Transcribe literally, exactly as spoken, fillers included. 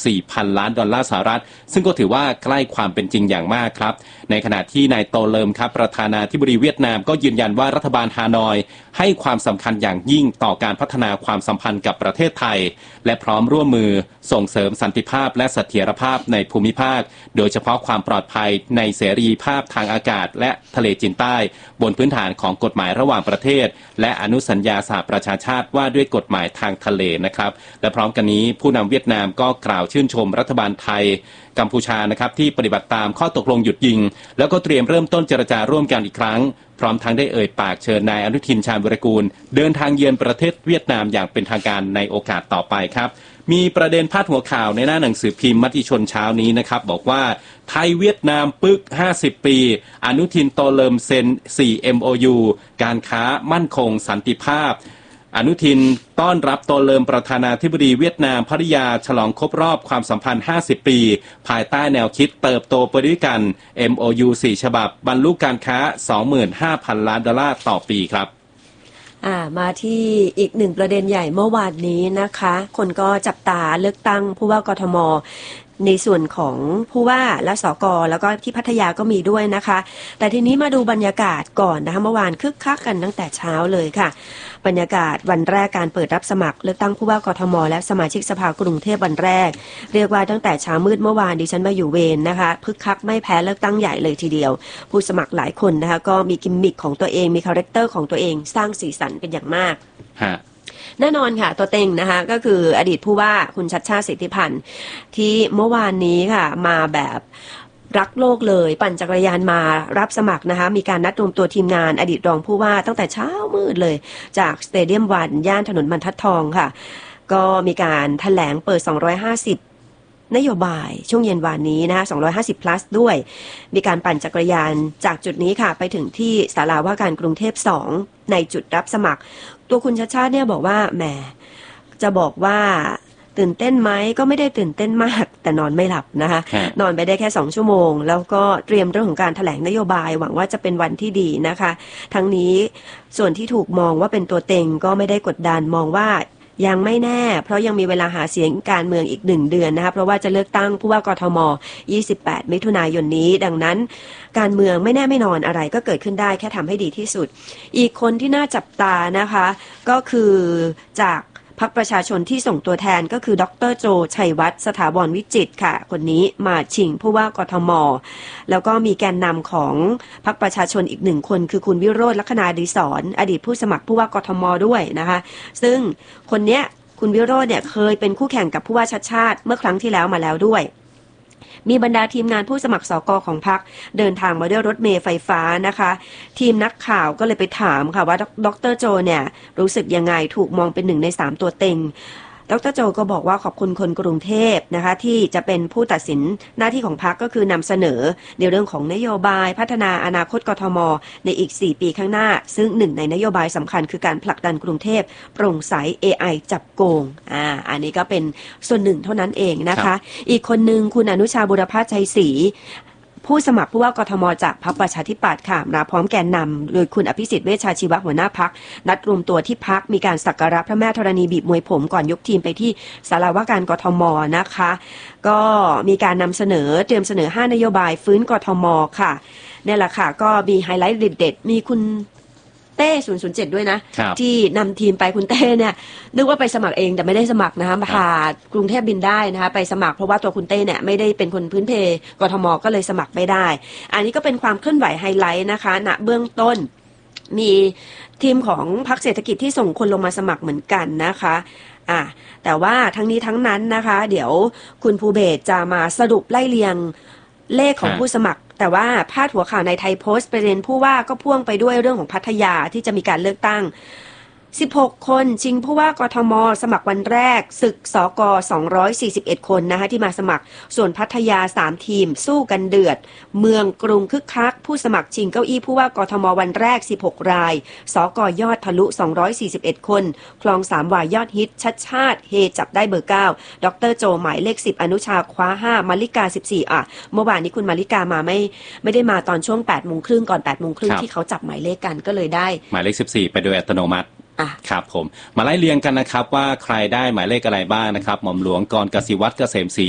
สี่พันล้านดอลลาร์สหรัฐซึ่งก็ถือว่าใกล้ความเป็นจริงอย่างมากครับในขณะที่นายโตเลิมครับประธานาธิบดีเวียดนามก็ยืนยันว่ารัฐบาลฮานอยให้ความสำคัญอย่างยิ่งต่อการพัฒนาความสัมพันธ์กับประเทศไทยและพร้อมร่วมมือส่งเสริมสันติภาพและเสถียรภาพในภูมิภาคโดยเฉพาะความปลอดภัยในเสรีภาพทางอากาศและทะเลจีนใต้บนพื้นฐานของกฎหมายระหว่างประเทศและอนุสัญญาสหประชาชาติว่าด้วยกฎหมายทางทะเลนะครับและพร้อมกันนี้ผู้นำเวียดนามก็กล่าวชื่นชมรัฐบาลไทยกัมพูชานะครับที่ปฏิบัติตามข้อตกลงหยุดยิงแล้วก็เตรียมเริ่มต้นเจรจาร่วมกันอีกครั้งพร้อมทั้งได้เอ่ยปากเชิญนายอนุทินชาญวิรากูลเดินทางเยือนประเทศเวียดนามอย่างเป็นทางการในโอกาสต่อไปครับมีประเด็นพาดหัวข่าวในหน้าหนังสือพิมพ์มติชนเช้านี้นะครับบอกว่าไทยเวียดนามปึกห้าสิบปีอนุทินโตเลิมเซ็นสี่ เอ็ม โอ ยู การค้ามั่นคงสันติภาพอนุทินต้อนรับโตเลิมประธานาธิบดีเวียดนามภริยาฉลองครบรอบความสัมพันธ์ห้าสิบปีภายใต้แนวคิดเติบโตไปด้วยกัน เอ็ม โอ ยู สี่ ฉบับบรรลุการค้า สองหมื่นห้าพันล้านดอลลาร์ต่อปีครับอ่ามาที่อีกหนึ่งประเด็นใหญ่เมื่อวานนี้นะคะคนก็จับตาเลือกตั้งผู้ว่ากทมในส่วนของผู้ว่าและสกแล้วก็ที่พัทยาก็มีด้วยนะคะแต่ทีนี้มาดูบรรยากาศก่อนนะคะเมื่อวานคึกคักกันตั้งแต่เช้าเลยค่ะบรรยากาศวันแรกการเปิดรับสมัครเลือกตั้งผู้ว่ากทมและสมาชิกสภากรุงเทพวันแรกเรียกว่าตั้งแต่เช้ามืดเมื่อวานดิฉันมาอยู่เวรนะคะคึกคักไม่แพ้เลือกตั้งใหญ่เลยทีเดียวผู้สมัครหลายคนนะคะก็มีกิมมิคของตัวเองมีคาแรคเตอร์ของตัวเองสร้างสีสันเป็นอย่างมากแน่นอนค่ะตัวเต็งนะคะก็คืออดีตผู้ว่าคุณชัชชาติสิทธิพันธ์ที่เมื่อวานนี้ค่ะมาแบบรักโลกเลยปั่นจักรยานมารับสมัครนะคะมีการนัดรวมตัวทีมงานอดีตรองผู้ว่าตั้งแต่เช้ามืดเลยจากสเตเดียมวันย่านถนนบรรทัดทองค่ะก็มีการแถลงเปิดสองร้อยห้าสิบนโยบายช่วงเย็นวานนี้นะคะสองร้อยห้าสิบ plus ด้วยมีการปั่นจักรยานจากจุดนี้ค่ะไปถึงที่ศาลาว่าการกรุงเทพสองในจุดรับสมัครตัวคุณชัชชาติเนี่ยบอกว่าแหมจะบอกว่าตื่นเต้นไหมก็ไม่ได้ตื่นเต้นมากแต่นอนไม่หลับนะคะนอนไปได้แค่สองชั่วโมงแล้วก็เตรียมเรื่องของการแถลงนโยบายหวังว่าจะเป็นวันที่ดีนะคะทั้งนี้ส่วนที่ถูกมองว่าเป็นตัวเต็งก็ไม่ได้กดดันมองว่ายังไม่แน่เพราะยังมีเวลาหาเสียงการเมืองอีกหนึ่งเดือนนะคะเพราะว่าจะเลือกตั้งผู้ว่ากทมยี่สิบแปดมิถุนายนนี้ดังนั้นการเมืองไม่แน่ไม่นอนอะไรก็เกิดขึ้นได้แค่ทำให้ดีที่สุดอีกคนที่น่าจับตานะคะก็คือจากพรรคประชาชนที่ส่งตัวแทนก็คือดร.โจชัยวัฒน์สถาบรวิจิตรค่ะคนนี้มาชิงผู้ว่ากทมแล้วก็มีแกนนำของพรรคประชาชนอีกหนึ่งคนคือคุณวิโรจน์ลัคนาดิศรอดีตผู้สมัครผู้ว่ากทมด้วยนะคะซึ่งคนเนี้ยคุณวิโรจน์เนี่ยเคยเป็นคู่แข่งกับผู้ว่าชัชชาติเมื่อครั้งที่แล้วมาแล้วด้วยมีบรรดาทีมงานผู้สมัครสกของพรรคเดินทางมาด้วยรถเมล์ไฟฟ้านะคะทีมนักข่าวก็เลยไปถามค่ะว่าดร.โจเนี่ยรู้สึกยังไงถูกมองเป็นหนึ่งในสามตัวเต็งดร.โจก็บอกว่าขอบคุณคนกรุงเทพนะคะที่จะเป็นผู้ตัดสินหน้าที่ของพรรคก็คือนำเสนอในเรื่องของนโยบายพัฒนาอนาคตกทมในอีกสี่ปีข้างหน้าซึ่งหนึ่งในนโยบายสำคัญคือการผลักดันกรุงเทพโปร่งใส เอ ไอ จับโกงอ่าอันนี้ก็เป็นส่วนหนึ่งเท่านั้นเองนะคะอีกคนนึงคุณอนุชาบุรพชัยศรีผู้สมัครผู้ว่ากทมจากพรรคประชาธิปัตย์ค่ะมาพร้อมแกนนำโดยคุณอภิสิทธิ์เวชชาชีวะหัวหน้าพรรคนัดรวมตัวที่พรรคมีการสักการะพระแม่ธรณีบีบมวยผมก่อนยกทีมไปที่ศาลาว่าการกทมนะคะก็มีการนำเสนอเตรียมเสนอห้านโยบายฟื้นกทมค่ะนี่แหละค่ะก็มีไฮไลท์เด็ดๆมีคุณเต้ศูนย์ศูนย์เจ็ดด้วยนะที่นำทีมไปคุณเต้เนี่ยนึกว่าไปสมัครเองแต่ไม่ได้สมัครนะคะพากรุงเทพบินได้นะคะไปสมัครเพราะว่าตัวคุณเต้เนี่ยไม่ได้เป็นคนพื้นเพกทมก็เลยสมัครไม่ได้อันนี้ก็เป็นความเคลื่อนไหวไฮไลท์นะคะณเบื้องต้นมีทีมของพรรคเศรษฐกิจที่ส่งคนลงมาสมัครเหมือนกันนะคะอ่ะแต่ว่าทั้งนี้ทั้งนั้นนะคะเดี๋ยวคุณภูเบศจะมาสรุปไล่เรียงเลขของผู้สมัครแต่ว่าพาดหัวข่าวในไทยโพสต์ประเด็นผู้ว่าก็พ่วงไปด้วยเรื่องของพัทยาที่จะมีการเลือกตั้งสิบหกคนชิงผู้ว่ากทมสมัครวันแรกศึกสกสองร้อยสี่สิบเอ็ดคนนะคะที่มาสมัครส่วนพัทยาสามทีมสู้กันเดือดเมืองกรุงคึกคักผู้สมัครชิงเก้าอี้ผู้ว่ากทมวันแรกสิบหกรายสกยอดทะลุสองร้อยสี่สิบเอ็ดคนคลองสามวายยอดฮิตชัดชาติเฮจับได้เบอร์เก้าดร.โจหมายเลขสิบอนุชาคว้าห้ามาริกาสิบสี่อ่ะเมื่อวานนี้คุณมาริกามาไม่ไม่ได้มาตอนช่วง แปดโมงครึ่งก่อน แปดโมงครึ่งที่เขาจับหมายเลขกันก็เลยได้หมายเลขสิบสี่ไปโดยอัตโนมัติครับผมมาไล่เรียงกันนะครับว่าใครได้หมายเลขอะไรบ้างนะครับหม่อมหลวงกรกสิวัฒน์เกษมศรี